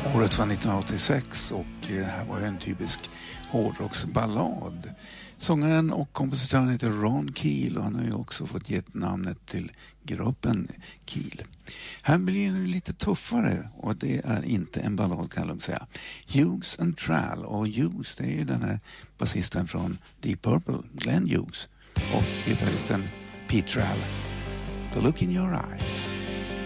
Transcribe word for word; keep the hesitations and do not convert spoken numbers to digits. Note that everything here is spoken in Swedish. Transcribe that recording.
Året var nittonhundraåttiosex och här var en typisk hårdrocksballad. Sångaren och kompositören heter Ron Keel och han har ju också fått gett namnet till gruppen Keel. Här blir det lite tuffare och det är inte en ballad kan man säga. Hughes and Trall, och Hughes det är ju den här basisten från Deep Purple, Glenn Hughes, och gitarristen Pete Trall. The Look in Your Eyes.